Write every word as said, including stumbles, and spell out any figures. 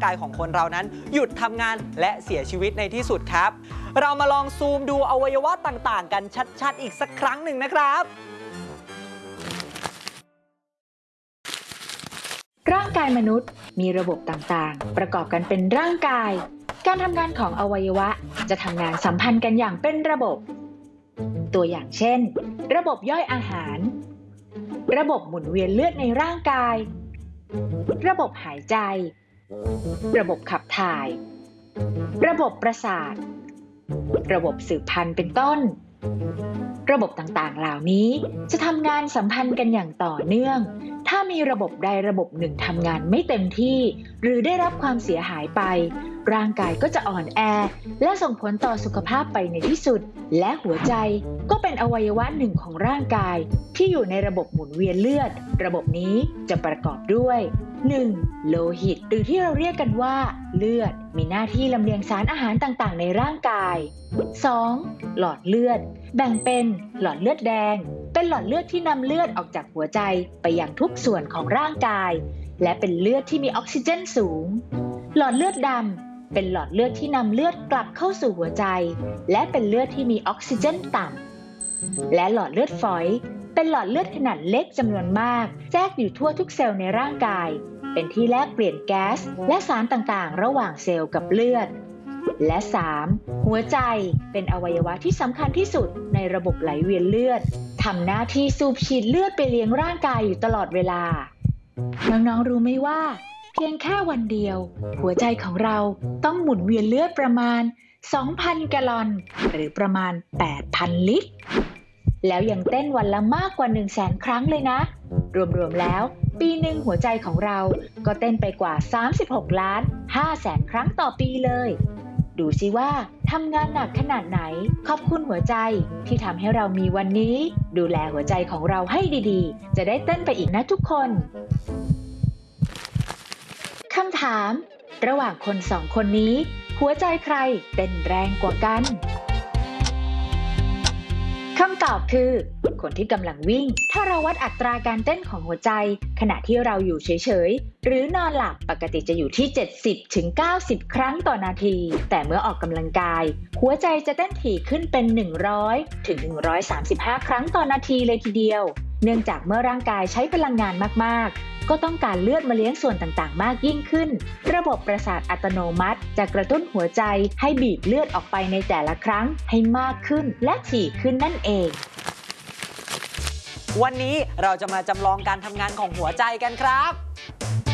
กายของคนเรานั้นหยุดทำงานและเสียชีวิตในที่สุดครับเรามาลองซูมดูอวัยวะต่างๆกันชัดๆอีกสักครั้งหนึ่งนะครับร่างกายมนุษย์มีระบบต่างๆประกอบกันเป็นร่างกายการทำงานของอวัยวะจะทำงานสัมพันธ์กันอย่างเป็นระบบตัวอย่างเช่นระบบย่อยอาหารระบบหมุนเวียนเลือดในร่างกายระบบหายใจระบบขับถ่ายระบบประสาทระบบสืบพันธุ์เป็นต้นระบบต่างๆเหล่านี้จะทำงานสัมพันธ์กันอย่างต่อเนื่องถ้ามีระบบใดระบบหนึ่งทำงานไม่เต็มที่หรือได้รับความเสียหายไปร่างกายก็จะอ่อนแอและส่งผลต่อสุขภาพไปในที่สุดและหัวใจก็เป็นอวัยวะหนึ่งของร่างกายที่อยู่ในระบบหมุนเวียนเลือดระบบนี้จะประกอบด้วย หนึ่ง. โลหิตหรือที่เราเรียกกันว่าเลือดมีหน้าที่ลำเลียงสารอาหารต่างๆในร่างกาย สอง. หลอดเลือดแบ่งเป็นหลอดเลือดแดงเป็นหลอดเลือดที่นำเลือดออกจากหัวใจไปยังทุกส่วนของร่างกายและเป็นเลือดที่มีออกซิเจนสูงหลอดเลือดดำเป็นหลอดเลือดที่นำเลือดกลับเข้าสู่หัวใจและเป็นเลือดที่มีออกซิเจนต่ำและหลอดเลือดฝอยเป็นหลอดเลือดขนาดเล็กจำนวนมากแทรกอยู่ทั่วทุกเซลล์ในร่างกายเป็นที่แลกเปลี่ยนแก๊สและสารต่างๆระหว่างเซลล์กับเลือดและ สาม. หัวใจเป็นอวัยวะที่สำคัญที่สุดในระบบไหลเวียนเลือดทำหน้าที่สูบฉีดเลือดไปเลี้ยงร่างกายอยู่ตลอดเวลาน้องๆรู้ไหมว่าเพียงแค่วันเดียวหัวใจของเราต้องหมุนเวียนเลือดประมาณ สองพัน แกลลอนหรือประมาณ แปดพัน ลิตรแล้วยังเต้นวันละมากกว่า หนึ่งแสน ครั้งเลยนะรวมๆแล้วปีหนึ่งหัวใจของเราก็เต้นไปกว่า สามสิบหกล้านห้าแสน ครั้งต่อปีเลยดูสิว่าทำงานหนักขนาดไหนขอบคุณหัวใจที่ทำให้เรามีวันนี้ดูแลหัวใจของเราให้ดีๆจะได้เต้นไปอีกนะทุกคนคำถามระหว่างคนสองคนนี้หัวใจใครเต้นแรงกว่ากันคำตอบคือคนที่กำลังวิ่งถ้าเราวัดอัตราการเต้นของหัวใจขณะที่เราอยู่เฉยๆหรือนอนหลับปกติจะอยู่ที่ เจ็ดสิบถึงเก้าสิบ ครั้งต่อนาทีแต่เมื่อออกกำลังกายหัวใจจะเต้นถี่ขึ้นเป็น หนึ่งร้อยถึงหนึ่งร้อยสามสิบห้า ครั้งต่อนาทีเลยทีเดียวเนื่องจากเมื่อร่างกายใช้พลังงานมากๆก็ต้องการเลือดมาเลี้ยงส่วนต่างๆมากยิ่งขึ้นระบบประสาทอัตโนมัติจะกระตุ้นหัวใจให้บีบเลือดออกไปในแต่ละครั้งให้มากขึ้นและถี่ขึ้นนั่นเองวันนี้เราจะมาจำลองการทำงานของหัวใจกันครับ